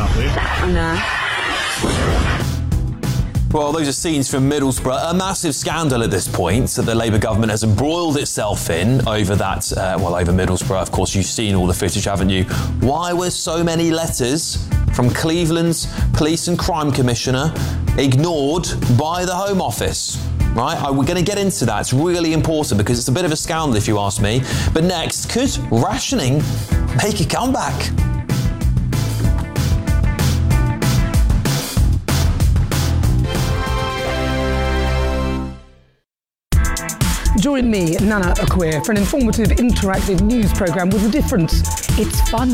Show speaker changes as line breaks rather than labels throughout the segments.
Well, those are scenes from Middlesbrough. A massive scandal at this point that the Labour government has embroiled itself in over that, over Middlesbrough. Of course, you've seen all the footage, haven't you? Why were so many letters from Cleveland's Police and Crime Commissioner ignored by the Home Office? Right, we're going to get into that. It's really important because it's a bit of a scandal, if you ask me. But next, could rationing make a comeback?
Join me, Nana Acquair, for an informative, interactive news programme with a difference. It's fun.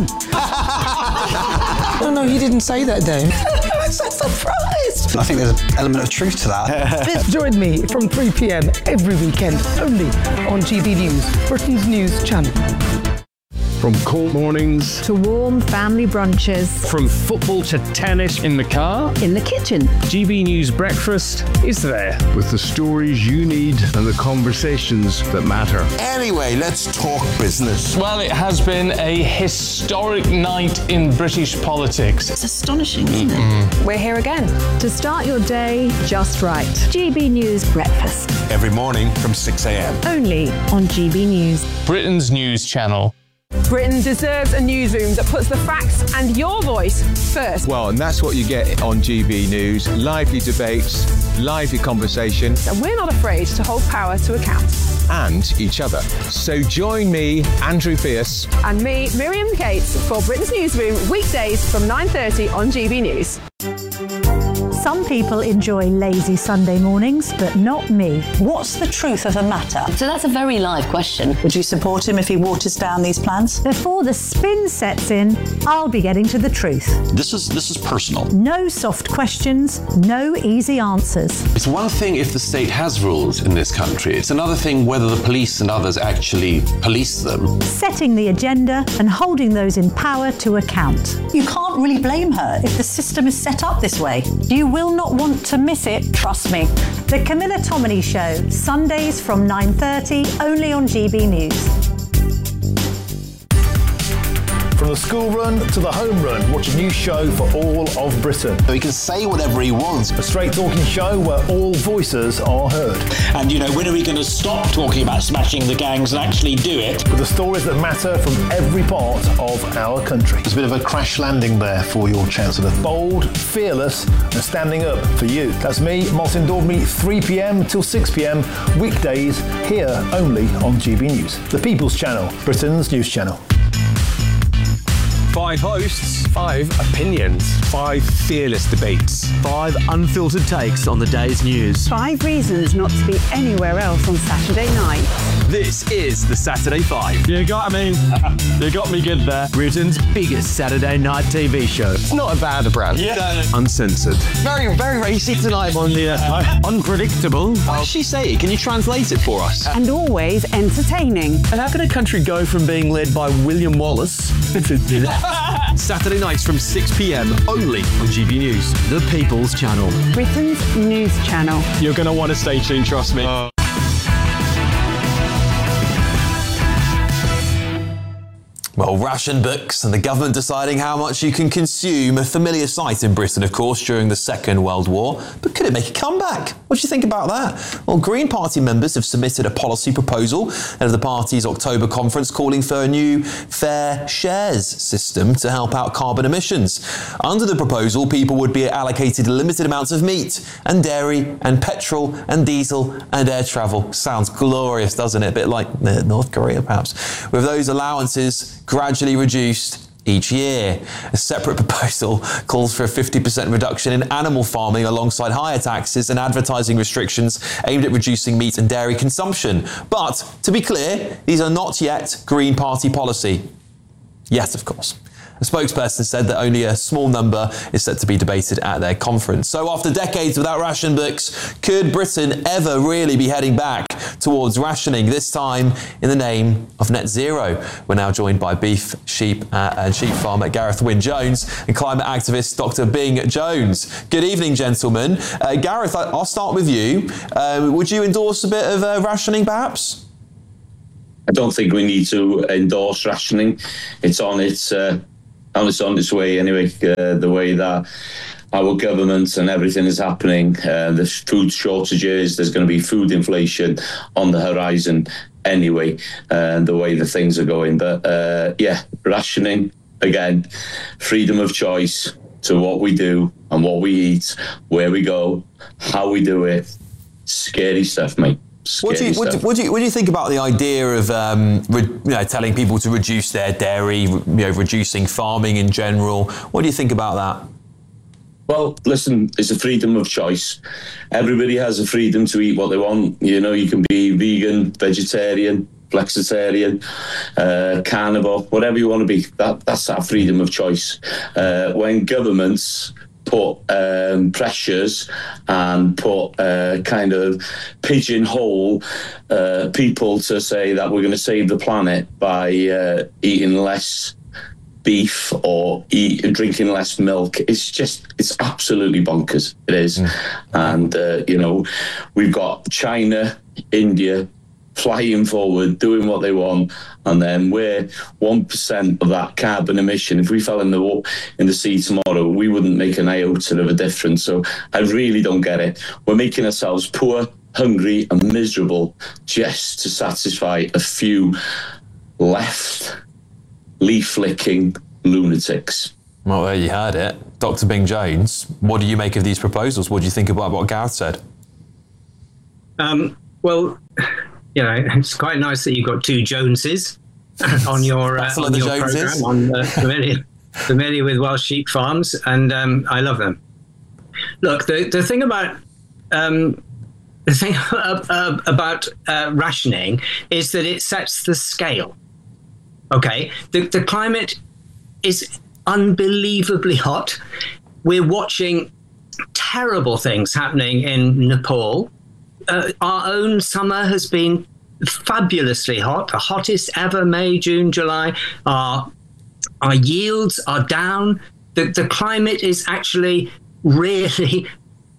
No, he didn't say that, Dave.
I'm so surprised.
I think there's an element of truth to that.
Join me from 3 p.m. every weekend, only on GB News, Britain's news channel.
From cold mornings
to warm family brunches,
from football to tennis in the car,
in the kitchen,
GB News Breakfast is there with the stories you need and the conversations that matter.
Anyway, let's talk business.
Well, it has been a historic night in British politics.
It's astonishing, isn't it?
We're here again to start your day just right. GB News Breakfast.
Every morning from 6 a.m.
Only on GB News.
Britain's news channel.
Britain deserves a newsroom that puts the facts and your voice first.
Well, and that's what you get on GB News. Lively debates, lively conversation.
And we're not afraid to hold power to account.
And each other. So join me, Andrew Pierce.
And me, Miriam Cates, for Britain's Newsroom, weekdays from 9:30 on GB News.
Some people enjoy lazy Sunday mornings, but not me.
What's the truth of a matter? So that's a very live question. Would you support him if he waters down these plans?
Before the spin sets in, I'll be getting to the truth.
This is personal.
No soft questions, no easy answers.
It's one thing if the state has rules in this country. It's another thing whether the police and others actually police them.
Setting the agenda and holding those in power to account.
You can't really blame her if the system is set up this way. You will not want to miss it, trust me.
The Camilla Tominey Show, Sundays from 9:30, only on GB News.
From the school run to the home run, watch a new show for all of Britain.
So he can say whatever he wants.
A straight talking show where all voices are heard.
And when are we going to stop talking about smashing the gangs and actually do it?
With the stories that matter from every part of our country.
There's a bit of a crash landing there for your Chancellor.
Bold, fearless and standing up for you. That's me, Martin Daubney, 3 p.m. till 6 p.m. weekdays here only on GB News. The People's Channel, Britain's news channel.
5 hosts, 5 opinions, 5 fearless debates, 5 unfiltered takes on the day's news.
5 reasons not to be anywhere else on Saturday night.
This is the Saturday 5.
You got me good there.
Britain's biggest Saturday night TV show.
It's not a bad brand.
Yeah. Uncensored.
Very, very racy tonight on the unpredictable.
What does she say? Can you translate it for us?
And always entertaining.
And how can a country go from being led by William Wallace
Saturday nights from 6 p.m. only on GB News, the People's Channel.
Britain's news channel.
You're going to want to stay tuned, trust me.
Well, ration books and the government deciding how much you can consume, a familiar sight in Britain, of course, during the Second World War. But could it make a comeback? What do you think about that? Well, Green Party members have submitted a policy proposal ahead of the party's October conference calling for a new fair shares system to help out carbon emissions. Under the proposal, people would be allocated limited amounts of meat and dairy and petrol and diesel and air travel. Sounds glorious, doesn't it? A bit like North Korea, perhaps. With those allowances gradually reduced each year. A separate proposal calls for a 50% reduction in animal farming alongside higher taxes and advertising restrictions aimed at reducing meat and dairy consumption. But, to be clear, these are not yet Green Party policy. Yet, of course. A spokesperson said that only a small number is set to be debated at their conference. So after decades without ration books, could Britain ever really be heading back towards rationing, this time in the name of net zero? We're now joined by beef, sheep and sheep farmer Gareth Wyn-Jones and climate activist Dr. Bing Jones. Good evening, gentlemen. Gareth, I'll start with you. Would you endorse a bit of rationing, perhaps?
I don't think we need to endorse rationing. It's on its
it's on its way anyway. The way that our government and everything is happening, there's food shortages, there's going to be food inflation on the horizon anyway, the way the things are going. But rationing, again, freedom of choice to what we do and what we eat, where we go, how we do it. Scary stuff, mate.
What do you think about the idea of telling people to reduce their dairy, reducing farming in general? What do you think about that?
Well, listen, it's a freedom of choice. Everybody has a freedom to eat what they want. You can be vegan, vegetarian, flexitarian, carnivore, whatever you want to be. That's our freedom of choice. When governments put pressures and put kind of pigeonhole people to say that we're going to save the planet by eating less beef or drinking less milk, it's absolutely bonkers. It is. And we've got China, India flying forward, doing what they want, and then we're 1% of that carbon emission. If we fell in the sea tomorrow, we wouldn't make an iota of a difference. So I really don't get it. We're making ourselves poor, hungry and miserable just to satisfy a few left leaf-licking lunatics.
Well, there you heard it. Dr. Bing Jones, what do you make of these proposals? What do you think about what Gareth said?
Well, it's quite nice that you've got two Joneses on your program. I'm familiar with Welsh Sheep Farms, and I love them. Look, the thing about rationing is that it sets the scale. Okay, the climate is unbelievably hot. We're watching terrible things happening in Nepal. Our own summer has been fabulously hot, the hottest ever, May, June, July. Our yields are down. The climate is actually really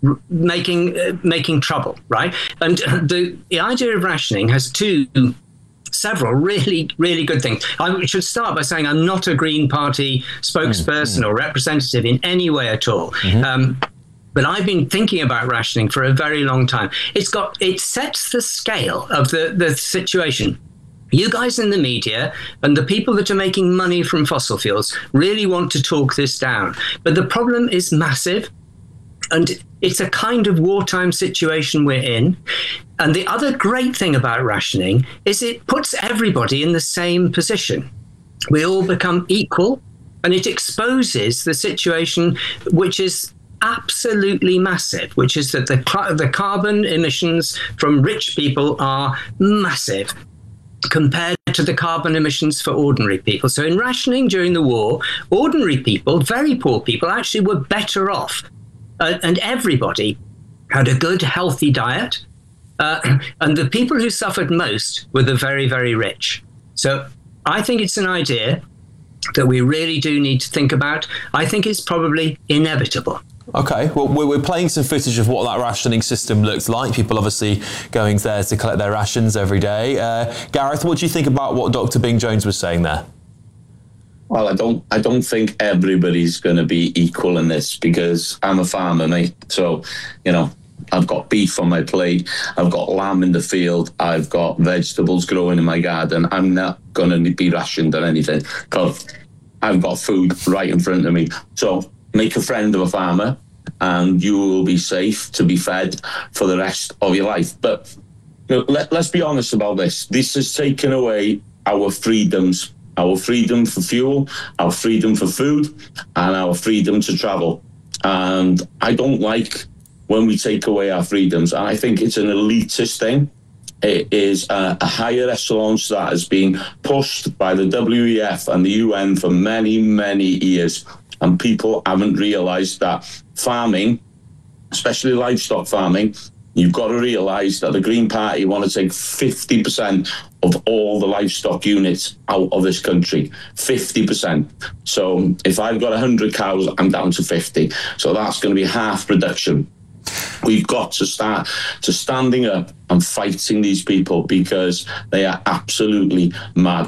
making trouble, right? And the idea of rationing has several really, really good things. I should start by saying I'm not a Green Party spokesperson or representative in any way at all. But I've been thinking about rationing for a very long time. It sets the scale of the situation. You guys in the media and the people that are making money from fossil fuels really want to talk this down. But the problem is massive. And it's a kind of wartime situation we're in. And the other great thing about rationing is it puts everybody in the same position. We all become equal, and it exposes the situation, which is absolutely massive, which is that the carbon emissions from rich people are massive compared to the carbon emissions for ordinary people. So in rationing during the war, ordinary people, very poor people, actually were better off. And everybody had a good, healthy diet. And the people who suffered most were the very, very rich. So I think it's an idea that we really do need to think about. I think it's probably inevitable.
Okay, well, we're playing some footage of what that rationing system looks like. People obviously going there to collect their rations every day. Gareth, what do you think about what Dr. Bing Jones was saying there?
Well, I don't think everybody's going to be equal in this, because I'm a farmer, mate. So, I've got beef on my plate. I've got lamb in the field. I've got vegetables growing in my garden. I'm not going to be rationed on anything because I've got food right in front of me. So make a friend of a farmer and you will be safe to be fed for the rest of your life. But let's be honest about this. This has taken away our freedoms. Our freedom for fuel, our freedom for food, and our freedom to travel. And I don't like when we take away our freedoms. And I think it's an elitist thing. It is a higher echelon that has been pushed by the WEF and the UN for many, many years. And people haven't realised that farming, especially livestock farming, you've got to realise that the Green Party want to take 50% of all the livestock units out of this country, 50%. So if I've got 100 cows, I'm down to 50. So that's going to be half production. We've got to start standing up and fighting these people because they are absolutely mad.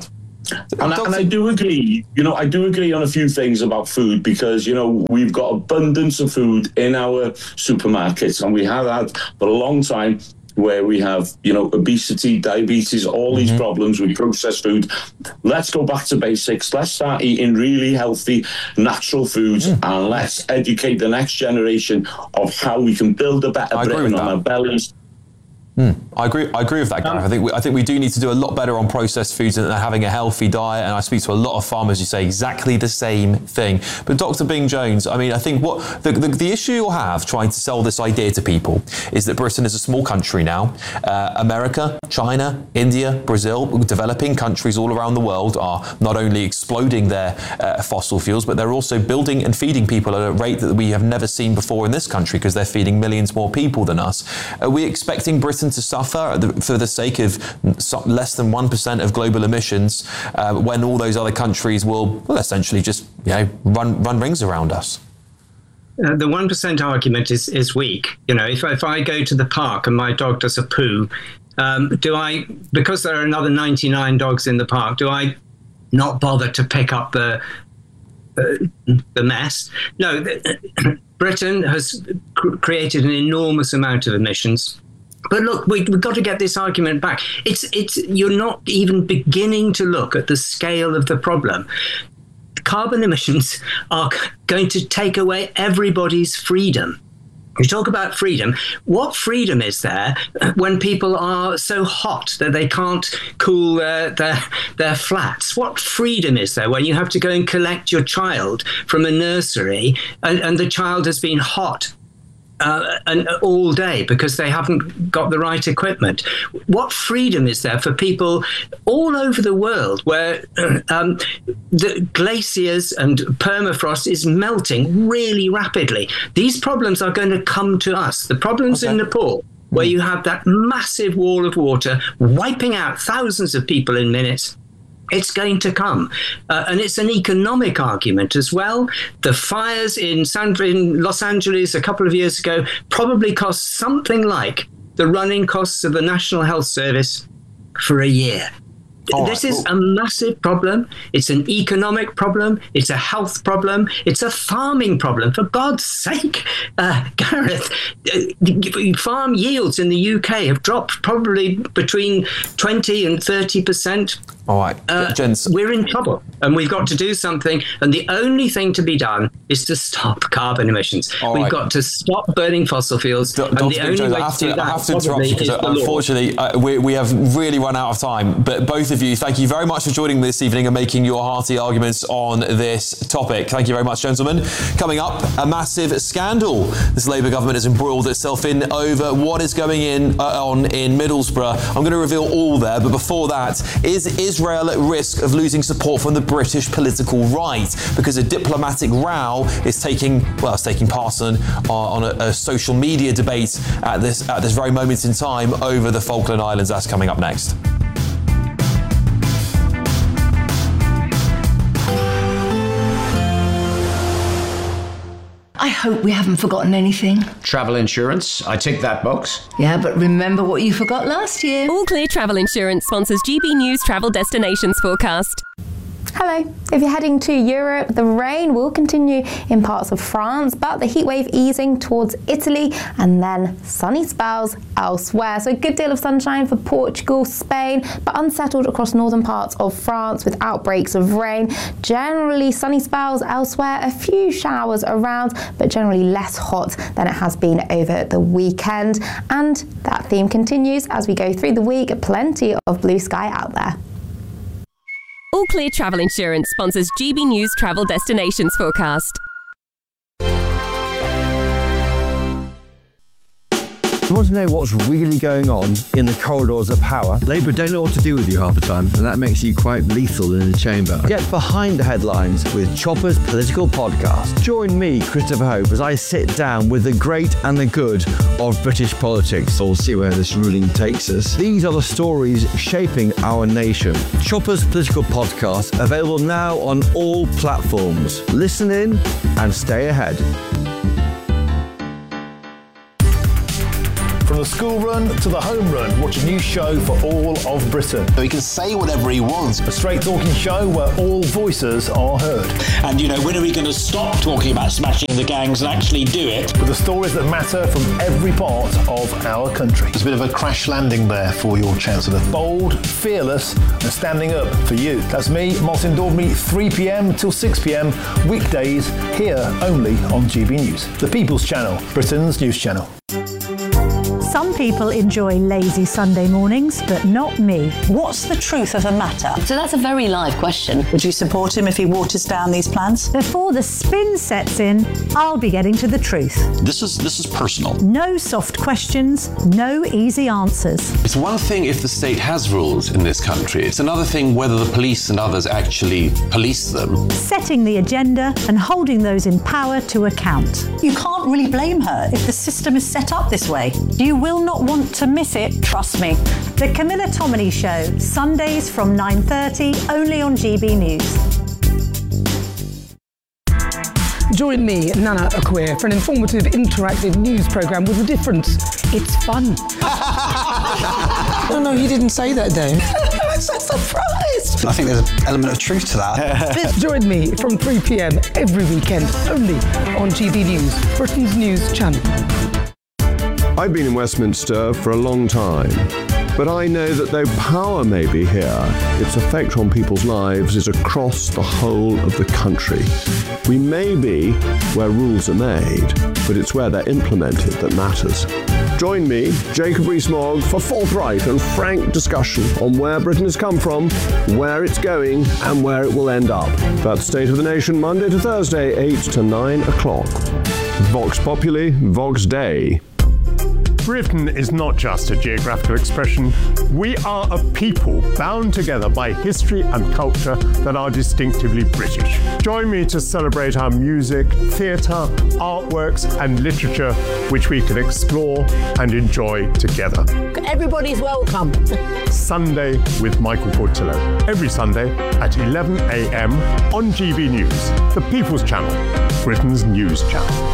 And I do agree, I do agree on a few things about food because, we've got abundance of food in our supermarkets, and we have had for a long time, where we have, obesity, diabetes, all these problems with processed food. Let's go back to basics. Let's start eating really healthy, natural foods, and let's educate the next generation of how we can build a better Britain on our bellies.
I agree with that, Gareth. I think we do need to do a lot better on processed foods and having a healthy diet. And I speak to a lot of farmers who say exactly the same thing. But Dr. Bing Jones, I think what the issue you'll have trying to sell this idea to people is that Britain is a small country now. America, China, India, Brazil, developing countries all around the world are not only exploding their fossil fuels, but they're also building and feeding people at a rate that we have never seen before in this country because they're feeding millions more people than us. Are we expecting Britain to suffer for the sake of less than 1% of global emissions when all those other countries will essentially just run rings around us?
The 1% argument is weak. If I go to the park and my dog does a poo, because there are another 99 dogs in the park, do I not bother to pick up the mess? No, Britain has created an enormous amount of emissions. But look, we've got to get this argument back. You're not even beginning to look at the scale of the problem. Carbon emissions are going to take away everybody's freedom. You talk about freedom. What freedom is there when people are so hot that they can't cool their flats? What freedom is there when you have to go and collect your child from a nursery and the child has been hot and all day because they haven't got the right equipment? What freedom is there for people all over the world where the glaciers and permafrost is melting really rapidly? These problems are going to come to us. The problems in Nepal, where you have that massive wall of water wiping out thousands of people in minutes, it's going to come. And it's an economic argument as well. The fires in Los Angeles a couple of years ago probably cost something like the running costs of the National Health Service for a year. This is a massive problem. It's an economic problem. It's a health problem. It's a farming problem. For God's sake, Gareth, farm yields in the UK have dropped probably between 20 and 30%.
All right, gents.
We're in trouble and we've got to do something. And the only thing to be done is to stop carbon emissions. We've got to stop burning fossil fuels.
I have to interrupt you because unfortunately we have really run out of time. But both of you, thank you very much for joining me this evening and making your hearty arguments on this topic. Thank you very much, gentlemen. Coming up, a massive scandal. This Labour government has embroiled itself in over what is going on in Middlesbrough. I'm going to reveal all there, but before that, is Israel at risk of losing support from the British political right because a diplomatic row is taking part on a social media debate at this very moment in time over the Falkland Islands? That's coming up next.
I hope we haven't forgotten anything.
Travel insurance, I tick that box.
Yeah, but remember what you forgot last year.
All Clear Travel Insurance sponsors GB News Travel Destinations Forecast.
Hello. If you're heading to Europe, the rain will continue in parts of France, but the heatwave easing towards Italy and then sunny spells elsewhere. So a good deal of sunshine for Portugal, Spain, but unsettled across northern parts of France with outbreaks of rain. Generally sunny spells elsewhere, a few showers around, but generally less hot than it has been over the weekend. And that theme continues as we go through the week. Plenty of blue sky out there.
All Clear Travel Insurance sponsors GB News Travel Destinations Forecast.
You want to know what's really going on in the corridors of power? Labour don't know what to do with you half the time, and that makes you quite lethal in the chamber. Get behind the headlines with Chopper's Political Podcast. Join me, Christopher Hope, as I sit down with the great and the good of British politics. We'll see where this ruling takes us. These are the stories shaping our nation. Chopper's Political Podcast, available now on all platforms. Listen in and stay ahead.
From the school run to the home run, watch a new show for all of Britain.
So he can say whatever he wants.
A straight talking show where all voices are heard.
And, you know, when are we going to stop talking about smashing the gangs and actually do it?
With the stories that matter from every part of our country.
There's a bit of a crash landing there for your Chancellor.
Bold, fearless and standing up for you. That's me, Martin Daubney, 3 p.m. till 6 p.m. weekdays here only on GB News. The People's Channel, Britain's news channel.
Some people enjoy lazy Sunday mornings, but not me.
What's the truth of the matter?
So that's a very live question.
Would you support him if he waters down these plans?
Before the spin sets in, I'll be getting to the truth.
This is personal.
No soft questions, no easy answers.
It's one thing if the state has rules in this country. It's another thing whether the police and others actually police them.
Setting the agenda and holding those in power to account.
You can't really blame her if the system is set up this way. You will not want to miss it, trust me.
The Camilla Tominey Show, Sundays from 9:30, only on GB News.
Join me, Nana Akua, for an informative, interactive news programme with a difference. It's fun.
No, you didn't say that, Dave.
I'm so surprised. I think there's an element of truth to that.
Join me from 3 p.m. every weekend, only on GB News, Britain's news channel.
I've been in Westminster for a long time, but I know that though power may be here, its effect on people's lives is across the whole of the country. We may be where rules are made, but it's where they're implemented that matters. Join me, Jacob Rees-Mogg, for forthright and frank discussion on where Britain has come from, where it's going, and where it will end up. That's State of the Nation, Monday to Thursday, 8 to 9 o'clock. Vox Populi, Vox Dei.
Britain is not just a geographical expression. We are a people bound together by history and culture that are distinctively British. Join me to celebrate our music, theatre, artworks and literature, which we can explore and enjoy together.
Everybody's welcome.
Sunday with Michael Portillo. Every Sunday at 11 a.m. on GB News, the People's Channel, Britain's news channel.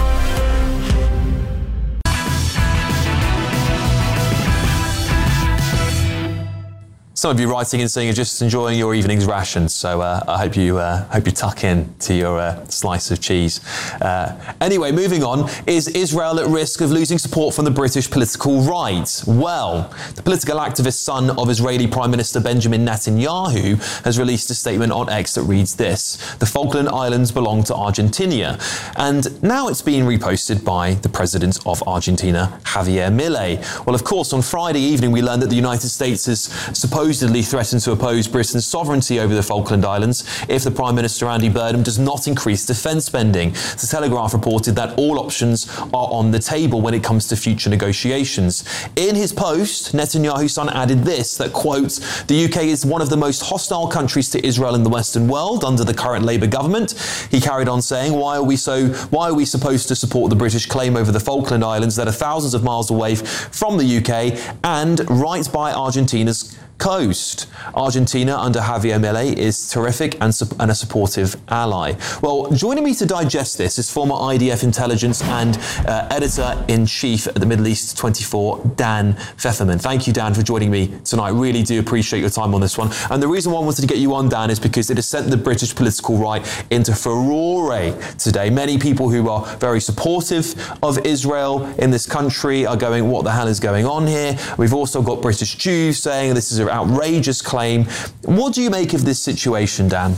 Some of you writing and saying you're just enjoying your evening's rations, so I hope you tuck in to your slice of cheese. Anyway, moving on, is Israel at risk of losing support from the British political right? Well, the political activist son of Israeli Prime Minister Benjamin Netanyahu has released a statement on X that reads this: the Falkland Islands belong to Argentina. And now it's being reposted by the president of Argentina, Javier Milei. Well, of course, on Friday evening, we learned that the United States has supposedly threatened to oppose Britain's sovereignty over the Falkland Islands if the Prime Minister Andy Burnham does not increase defence spending. The Telegraph reported that all options are on the table when it comes to future negotiations. In his post, Netanyahu's son added this, that, quote, the UK is one of the most hostile countries to Israel in the Western world under the current Labour government. He carried on saying, why are we supposed to support the British claim over the Falkland Islands that are thousands of miles away from the UK and right by Argentina's coast? Argentina under Javier Milei is terrific and a supportive ally. Well, joining me to digest this is former IDF intelligence and editor-in-chief at the Middle East 24, Dan Pfefferman. Thank you, Dan, for joining me tonight. Really do appreciate your time on this one. And the reason why I wanted to get you on, Dan, is because it has sent the British political right into furore today. Many people who are very supportive of Israel in this country are going, what the hell is going on here? We've also got British Jews saying this is an outrageous claim. What do you make of this situation, Dan?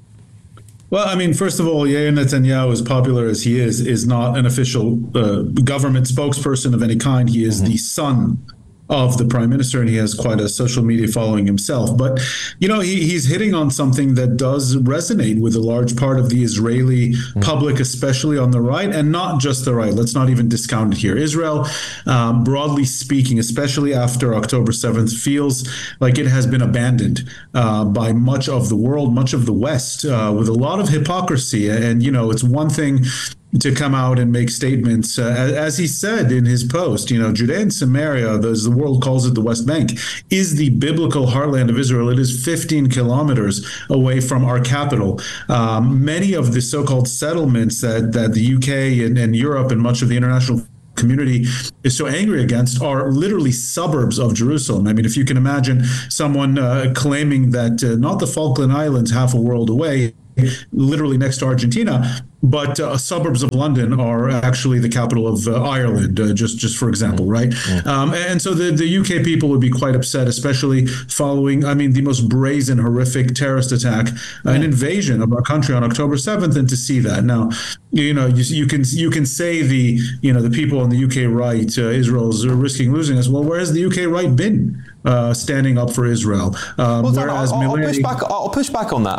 Well, I mean, first of all, Yair Netanyahu, as popular as he is not an official government spokesperson of any kind. He is the son of the prime minister, and he has quite a social media following himself. But, you know, he's hitting on something that does resonate with a large part of the Israeli public, especially on the right, and not just the right. Let's not even discount it here. Israel, broadly speaking, especially after October 7th, feels like it has been abandoned by much of the world, much of the West, with a lot of hypocrisy. And, you know, it's one thing to come out and make statements, as he said in his post, you know, Judea and Samaria, as the world calls it, the West Bank, is the biblical heartland of Israel. It is 15 kilometers away from our capital. Many of the so-called settlements that the UK and Europe and much of the international community is so angry against are literally suburbs of Jerusalem. I mean, if you can imagine someone claiming that not the Falkland Islands half a world away, literally next to Argentina, but suburbs of London are actually the capital of Ireland, just for example, right? And so the UK people would be quite upset, especially following, I mean, the most brazen, horrific terrorist attack, an invasion of our country on October 7th, and to see that. Now, you know, you can say the people on the UK right, Israel's risking losing us. Well, where has the UK right been? Standing up for Israel. Whereas
I'll push back on that.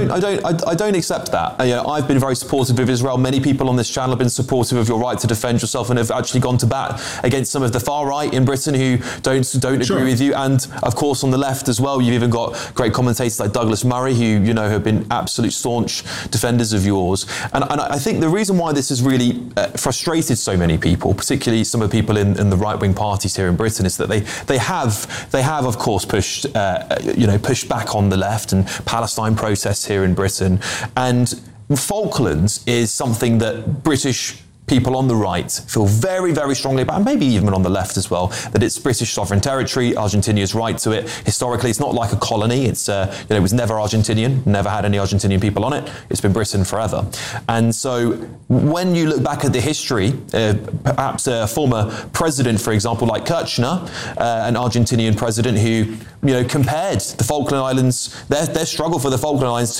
I don't accept that. You know, I've been very supportive of Israel. Many people on this channel have been supportive of your right to defend yourself and have actually gone to bat against some of the far right in Britain who don't agree with you. And of course, on the left as well, you've even got great commentators like Douglas Murray, who have been absolute staunch defenders of yours. And I think the reason why this has really frustrated so many people, particularly some of the people in the right-wing parties here in Britain, is that they have, of course, pushed back on the left and Palestine protests here in Britain. And Falklands is something that British people on the right feel very, very strongly about, and maybe even on the left as well, that it's British sovereign territory, Argentinia's right to it. Historically, it's not like a colony. It's it was never Argentinian, never had any Argentinian people on it. It's been Britain forever. And so when you look back at the history, perhaps a former president, for example, like Kirchner, an Argentinian president who compared the Falkland Islands, their struggle for the Falkland Islands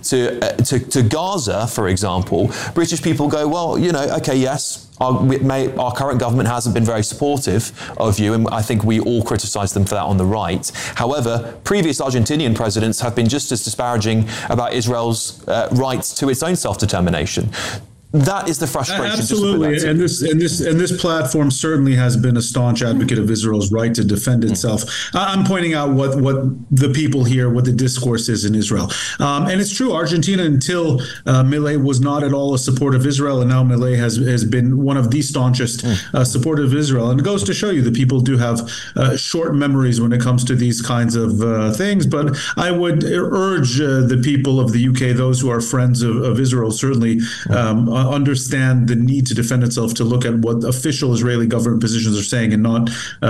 to Gaza, for example, British people go, well, okay, yes, our current government hasn't been very supportive of you, and I think we all criticise them for that on the right. However, previous Argentinian presidents have been just as disparaging about Israel's rights to its own self-determination. That is the frustration.
Absolutely, and this platform certainly has been a staunch advocate of Israel's right to defend itself. I'm pointing out what the people here, what the discourse is in Israel, and it's true. Argentina, until Milei, was not at all a supporter of Israel, and now Milei has been one of the staunchest supporters of Israel. And it goes to show you that people do have short memories when it comes to these kinds of things. But I would urge the people of the UK, those who are friends of Israel, certainly understand the need to defend itself, to look at what official Israeli government positions are saying, and not,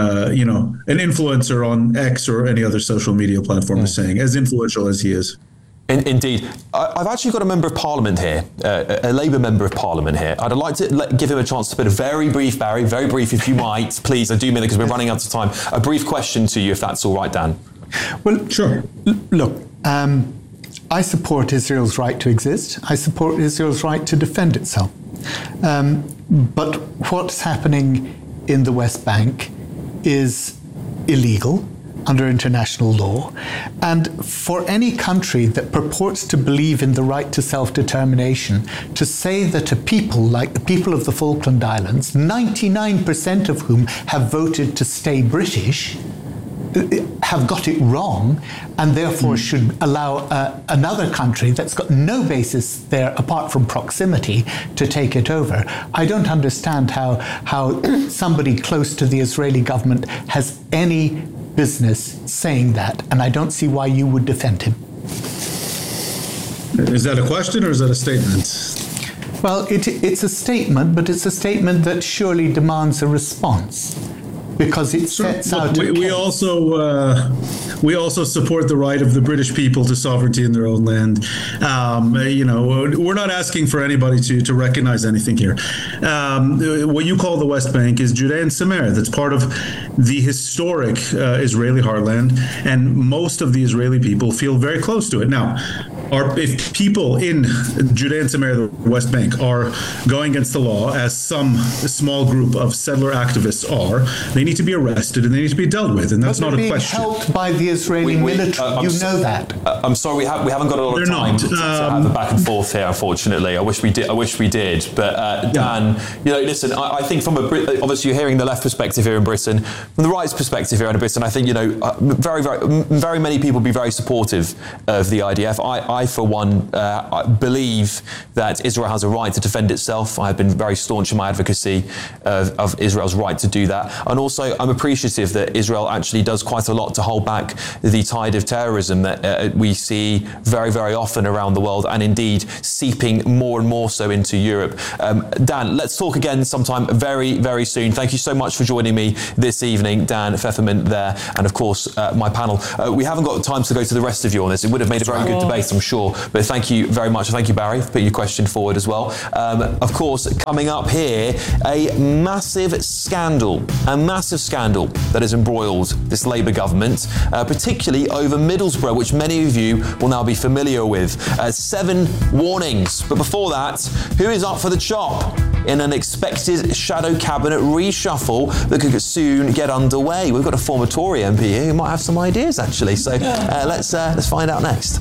an influencer on X or any other social media platform is saying, as influential as he is.
Indeed. I've actually got a member of Parliament here, a Labour member of Parliament here. I'd like to give him a chance to put a very brief, Barry, very brief if you might, please, I do mean it because we're running out of time, a brief question to you, if that's all right, Dan.
Well, sure.
Look, I support Israel's right to exist. I support Israel's right to defend itself. But what's happening in the West Bank is illegal under international law. And for any country that purports to believe in the right to self-determination, to say that a people like the people of the Falkland Islands, 99% of whom have voted to stay British, have got it wrong, and therefore should allow another country that's got no basis there apart from proximity to take it over. I don't understand how somebody close to the Israeli government has any business saying that, and I don't see why you would defend him.
Is that a question or is that a statement?
Well, it's a statement, but it's a statement that surely demands a response, because it sets out.
We also support the right of the British people to sovereignty in their own land. We're not asking for anybody to recognize anything here. What you call the West Bank is Judea and Samaria. That's part of the historic Israeli heartland, and most of the Israeli people feel very close to it. Now, if people in Judea and Samaria, the West Bank, are going against the law, as some small group of settler activists are, they need to be arrested and they need to be dealt with, and that's not a question.
They're being helped by the Israeli military. You know that.
I'm sorry, we haven't got a lot of time to have a back and forth here, unfortunately. I wish we did. But Dan, listen, I think from obviously you're hearing the left perspective here in Britain, from the right's perspective here in Britain, I think very many people be very supportive of the IDF. I for one believe that Israel has a right to defend itself. I have been very staunch in my advocacy of Israel's right to do that, and also also, I'm appreciative that Israel actually does quite a lot to hold back the tide of terrorism that we see very, very often around the world, and indeed seeping more and more so into Europe. Dan, let's talk again sometime very, very soon. Thank you so much for joining me this evening, Dan Fefferman there, and of course my panel. We haven't got time to go to the rest of you on this. It would have made a very good debate, I'm sure, but thank you very much. Thank you, Barry, for putting your question forward as well. Of course, coming up here, a massive scandal that has embroiled this Labour government, particularly over Middlesbrough, which many of you will now be familiar with. 7 warnings. But before that, who is up for the chop in an expected shadow cabinet reshuffle that could soon get underway? We've got a former Tory MP here who might have some ideas, actually. So let's find out next.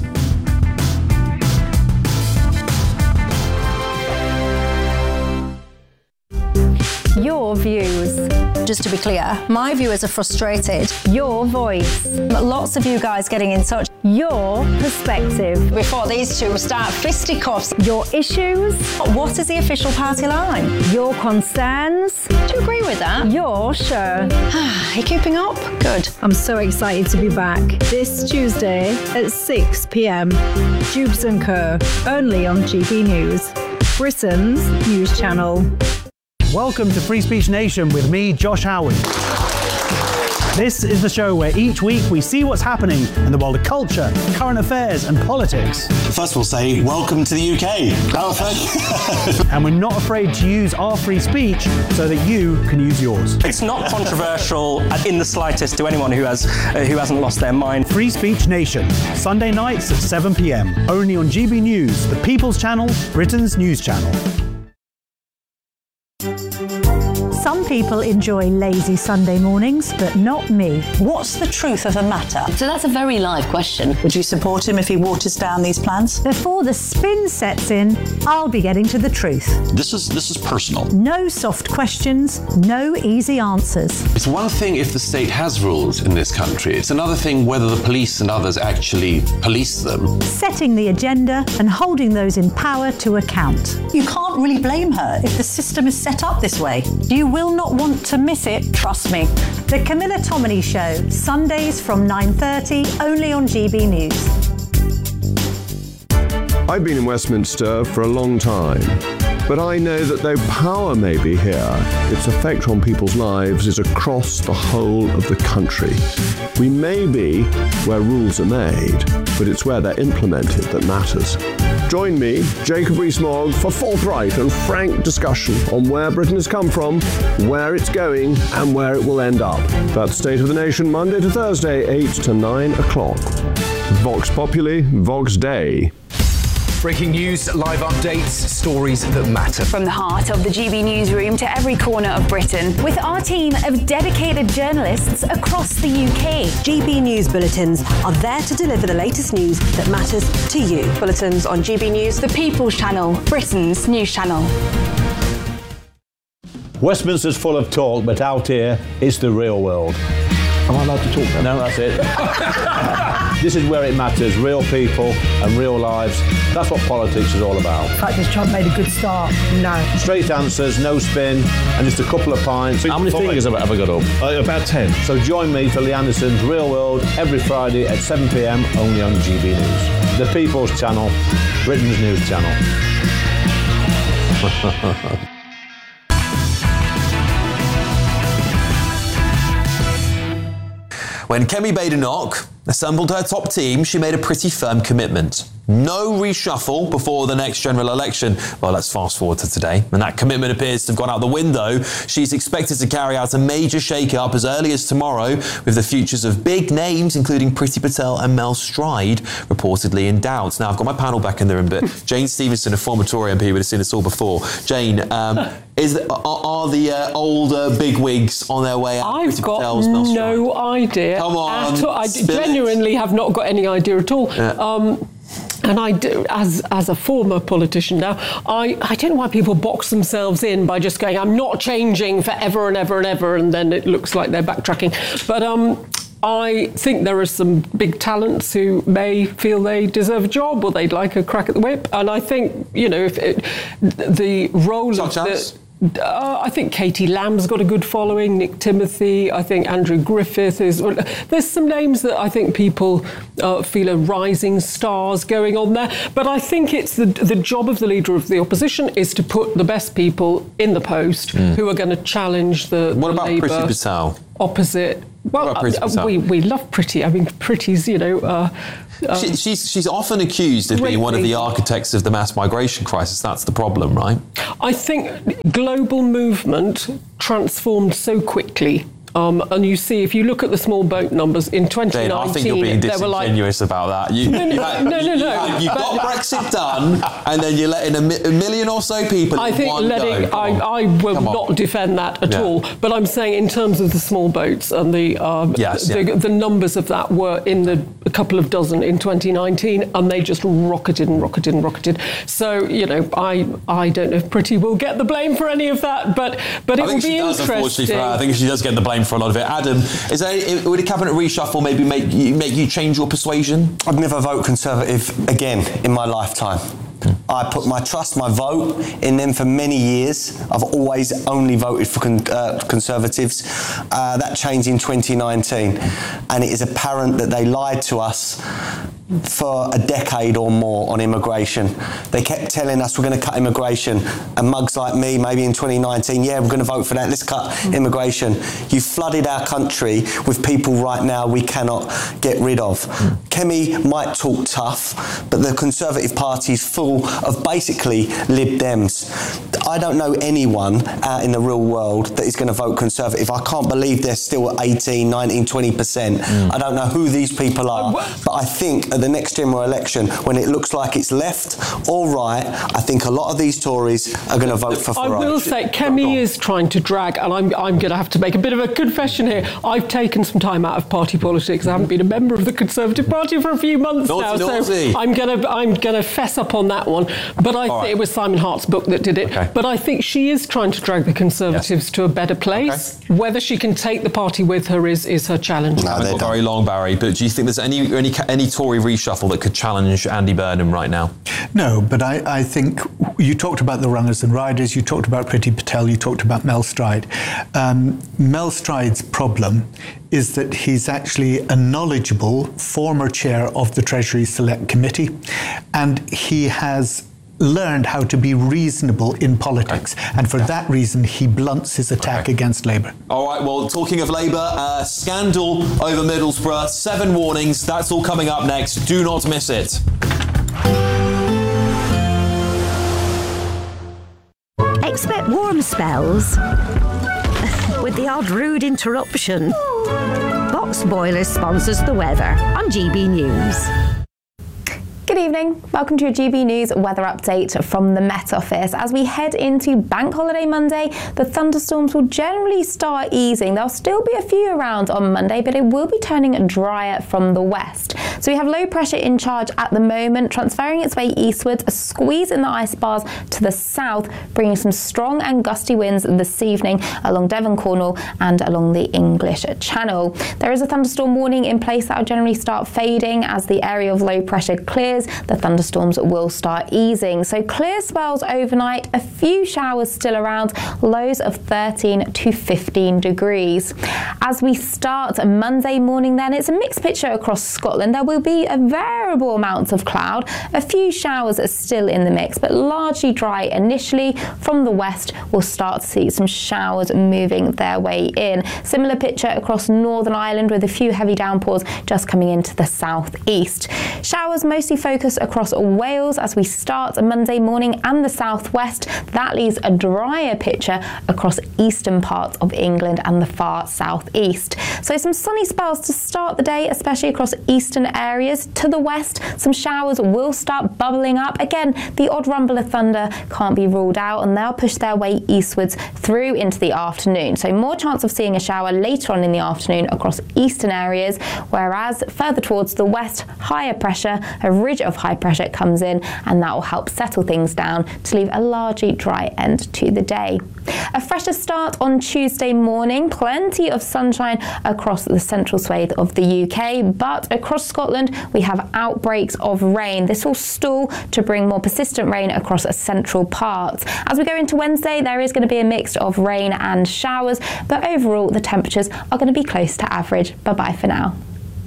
Your views. Just to be clear, my viewers are frustrated. Your voice. Lots of you guys getting in touch. Your perspective. Before these two start fisticuffs. Your issues. What is the official party line? Your concerns. Do you agree with that? Your show. Are you keeping up? Good.
I'm so excited to be back this Tuesday at 6 p.m. Jubes & Co. Only on GB News, Britain's news channel.
Welcome to Free Speech Nation with me, Josh Howard. This is the show where each week we see what's happening in the world of culture, current affairs and politics.
First we'll say, welcome to the UK.
And we're not afraid to use our free speech so that you can use yours.
It's not controversial in the slightest to anyone who hasn't lost their mind.
Free Speech Nation, Sunday nights at 7 p.m. Only on GB News, the People's Channel, Britain's news channel.
Some people enjoy lazy Sunday mornings, but not me.
What's the truth of the matter?
So that's a very live question.
Would you support him if he waters down these plans?
Before the spin sets in, I'll be getting to the truth.
This is personal.
No soft questions, no easy answers.
It's one thing if the state has rules in this country. It's another thing whether the police and others actually police them.
Setting the agenda and holding those in power to account.
You can't really blame her if the system is set up this way. You will not want to miss it, trust me.
The Camilla Tominey Show, Sundays from 9:30, only on GB News.
I've been in Westminster for a long time, but I know that though power may be here, its effect on people's lives is across the whole of the country. We may be where rules are made, but it's where they're implemented that matters. Join me, Jacob Rees-Mogg, for forthright and frank discussion on where Britain has come from, where it's going, and where it will end up. That's State of the Nation, Monday to Thursday, 8 to 9 o'clock. Vox Populi, Vox Dei.
Breaking news, live updates, stories that matter.
From the heart of the GB newsroom to every corner of Britain, with our team of dedicated journalists across the UK.
GB News Bulletins are there to deliver the latest news that matters to you.
Bulletins on GB News, the People's Channel, Britain's news channel.
Westminster's full of talk, but out here, it's the real world.
Am I allowed to talk now?
No, that's it. This is where it matters, real people and real lives. That's what politics is all about.
In fact, has Trump made a good start? No.
Straight answers, no spin, and just a couple of pints.
How many fingers have I got up?
About 10. So join me for Lee Anderson's Real World every Friday at 7 p.m. only on GB News. The People's Channel, Britain's news channel.
When Kemi Badenoch assembled her top team, she made a pretty firm commitment. No reshuffle before the next general election. Well, let's fast forward to today, and that commitment appears to have gone out the window. She's expected to carry out a major shake-up as early as tomorrow, with the futures of big names, including Priti Patel and Mel Stride, reportedly in doubt. Now, I've got my panel back in the room, but Jane Stevenson, a former Tory MP, would have seen this all before. Jane, are the older bigwigs on their way out?
I've got no idea.
Come on,
at all. I genuinely have not got any idea at all. Yeah. And I do, as a former politician now, I don't know why people box themselves in by just going, I'm not changing forever and ever and ever, and then it looks like they're backtracking. But I think there are some big talents who may feel they deserve a job or they'd like a crack at the whip. And I think, if the role of the... I think Katie Lamb's got a good following, Nick Timothy, I think Andrew Griffith is... There's some names that I think people feel are rising stars going on there. But I think it's the job of the leader of the opposition is to put the best people in the post who are going to challenge the
What about
Labour
Priti Patel?
Opposite. Well, we love Priti. I mean, Priti's,
she's often accused of being one of the architects of the mass migration crisis. That's the problem, right?
I think global movement transformed so quickly. And you see, if you look at the small boat numbers in 2019,
I think you're being disingenuous about that. You got Brexit done, and then you're letting a million or so people
I think I will not defend that at all. But I'm saying in terms of the small boats and the numbers of that were in a couple of dozen in 2019, and they just rocketed and rocketed and rocketed. So, I don't know if Priti will get the blame for any of that, but it will be interesting.
I think she does get the blame for a lot of it. Adam, would a cabinet reshuffle maybe make you change your persuasion?
I'd never vote Conservative again in my lifetime. I put my trust, my vote in them for many years. I've always only voted for Conservatives. That changed in 2019, and it is apparent that they lied to us for a decade or more on immigration. They kept telling us we're going to cut immigration, and mugs like me, maybe in 2019, we're going to vote for that, let's cut immigration. You flooded our country with people right now we cannot get rid of. Kemi might talk tough, but the Conservative Party is full of basically Lib Dems. I don't know anyone out in the real world that is going to vote Conservative. I can't believe they're still at 18, 19, 20%. I don't know who these people are, but I think at the next general election, when it looks like it's left or right, I think a lot of these Tories are going to vote for Farage.
I will say, Kemi is trying to drag, and I'm going to have to make a bit of a confession here. I've taken some time out of party politics. I haven't been a member of the Conservative Party for a few months now, so I'm going to fess up on that one. But I think it was Simon Hart's book that did it. Okay. But I think she is trying to drag the Conservatives to a better place. Okay. Whether she can take the party with her is her challenge.
No, not very long, Barry. But do you think there's any Tory reshuffle that could challenge Andy Burnham right now?
No, but I think you talked about the runners and riders, you talked about Priti Patel, you talked about Mel Stride. Mel Stride's problem is that he's actually a knowledgeable former chair of the Treasury Select Committee, and he has learned how to be reasonable in politics, and for that reason he blunts his attack against Labour.
All right, well, talking of Labour, scandal over Middlesbrough, 7 warnings, that's all coming up next. Do not miss it.
Expect warm spells with the odd rude interruption. Box Boilers sponsors the weather on GB News.
Good evening. Welcome to your GB News weather update from the Met Office. As we head into Bank Holiday Monday, the thunderstorms will generally start easing. There'll still be a few around on Monday, but it will be turning drier from the west. So we have low pressure in charge at the moment, transferring its way eastwards, a squeeze in the ice bars to the south, bringing some strong and gusty winds this evening along Devon, Cornwall and along the English Channel. There is a thunderstorm warning in place that will generally start fading as the area of low pressure clears. The thunderstorms will start easing. So clear spells overnight, a few showers still around, lows of 13 to 15 degrees. As we start Monday morning then, it's a mixed picture across Scotland. There will be a variable amounts of cloud. A few showers are still in the mix, but largely dry initially. From the west, we'll start to see some showers moving their way in. Similar picture across Northern Ireland with a few heavy downpours just coming into the southeast. Showers mostly focus across Wales as we start Monday morning and the southwest. That leaves a drier picture across eastern parts of England and the far southeast. So some sunny spells to start the day, especially across eastern areas. To the west, some showers will start bubbling up. Again, the odd rumble of thunder can't be ruled out, and they'll push their way eastwards through into the afternoon. So more chance of seeing a shower later on in the afternoon across eastern areas, whereas further towards the west, higher pressure, a ridge of high pressure comes in, and that will help settle things down to leave a largely dry end to the day. A fresher start on Tuesday morning, plenty of sunshine across the central swathe of the UK, but across Scotland we have outbreaks of rain. This will stall to bring more persistent rain across central parts. As we go into Wednesday, there is going to be a mix of rain and showers, but overall the temperatures are going to be close to average. Bye-bye for now.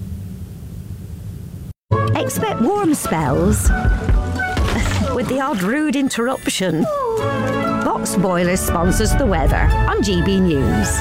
Expect warm spells with the odd rude interruption. Box Boilers sponsors the weather on GB News.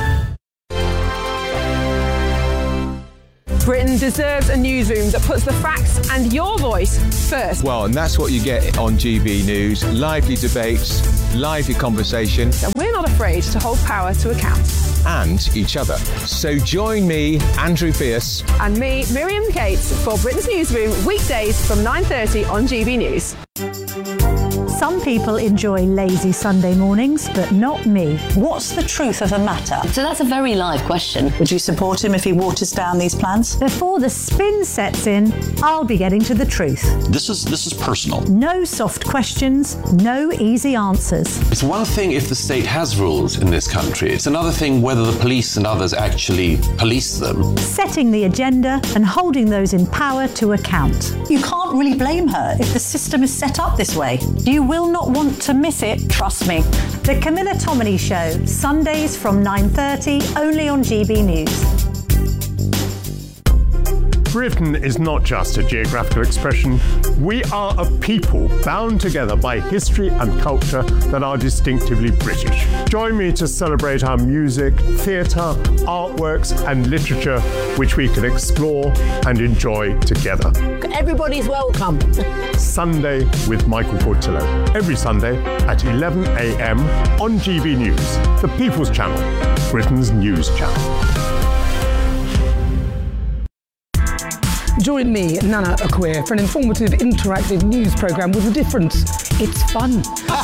Britain deserves a newsroom that puts the facts and your voice first.
Well, and that's what you get on GB News. Lively debates, lively conversation.
And we're not afraid to hold power to account.
And each other. So join me, Andrew Pierce.
And me, Miriam Cates, for Britain's Newsroom, weekdays from 9:30 on GB News.
Some people enjoy lazy Sunday mornings, but not me.
What's the truth of the matter?
So that's a very live question.
Would you support him if he waters down these plans?
Before the spin sets in, I'll be getting to the truth.
This is personal.
No soft questions, no easy answers.
It's one thing if the state has rules in this country. It's another thing whether the police and others actually police them.
Setting the agenda and holding those in power to account.
You can't really blame her if the system is set up this way. You will not want to miss it, trust me.
The Camilla Tominey Show, Sundays from 9:30, only on GB News.
Britain is not just a geographical expression. We are a people bound together by history and culture that are distinctively British. Join me to celebrate our music, theatre, artworks and literature, which we can explore and enjoy together.
Everybody's welcome.
Sunday with Michael Portillo. Every Sunday at 11 a.m. on GB News, the People's Channel, Britain's news channel.
Join me, Nana Akweer, for an informative, interactive news programme with a difference. It's fun.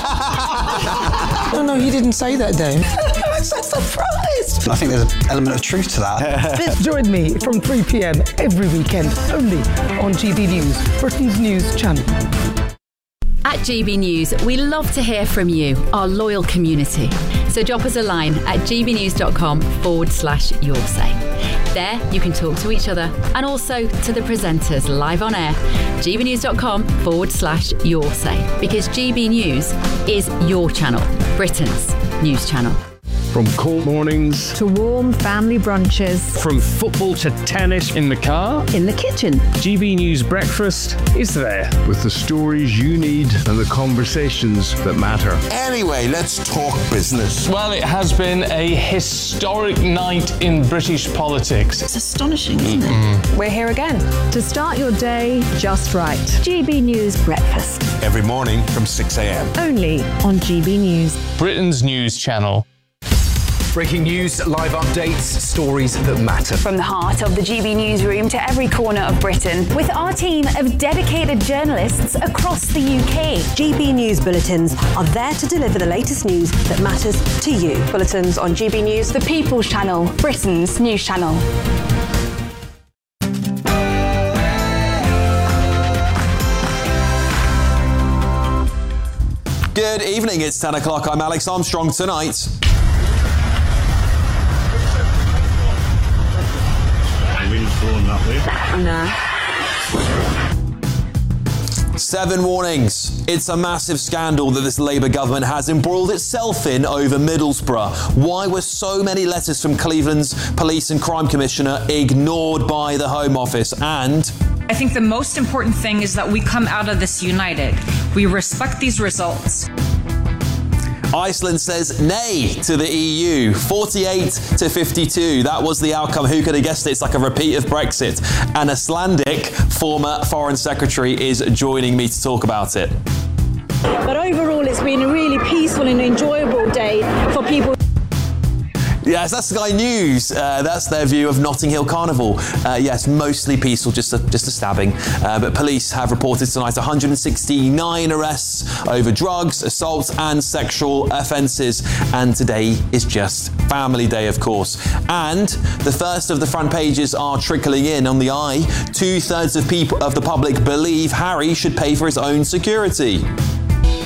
No, you didn't say that, Dave.
I'm so surprised.
I think there's an element of truth to that.
Join me from 3 p.m. every weekend, only on GB News, Britain's news channel.
At GB News, we love to hear from you, our loyal community. So drop us a line at gbnews.com/yoursay. There, you can talk to each other and also to the presenters live on air. gbnews.com/yoursay. Because GB News is your channel, Britain's news channel.
From cold mornings
to warm family brunches.
From football to tennis in the car.
In the kitchen.
GB News Breakfast is there.
With the stories you need and the conversations that matter.
Anyway, let's talk business.
Well, it has been a historic night in British politics.
It's astonishing, isn't it?
We're here again.
To start your day just right. GB News Breakfast.
Every morning from 6 a.m.
Only on GB News.
Britain's news channel.
Breaking news, live updates, stories that matter.
From the heart of the GB newsroom to every corner of Britain, with our team of dedicated journalists across the UK.
GB News bulletins are there to deliver the latest news that matters to you.
Bulletins on GB News, the People's Channel, Britain's news channel.
Good evening, it's 10 o'clock. I'm Alex Armstrong. Tonight,
No.
7 warnings. It's a massive scandal that this Labour government has embroiled itself in over Middlesbrough. Why were so many letters from Cleveland's Police and Crime Commissioner ignored by the Home Office? And
I think the most important thing is that we come out of this united. We respect these results.
Iceland says nay to the EU, 48-52. That was the outcome. Who could have guessed it? It's like a repeat of Brexit. And Icelandic former Foreign Secretary is joining me to talk about it.
But overall, it's been a really peaceful and enjoyable day for people.
Yes, that's Sky News. That's their view of Notting Hill Carnival. Yes, mostly peaceful, just a stabbing. But police have reported tonight 169 arrests over drugs, assaults and sexual offences. And today is just Family Day, of course. And the first of the front pages are trickling in on the eye. 2/3 of the public believe Harry should pay for his own security.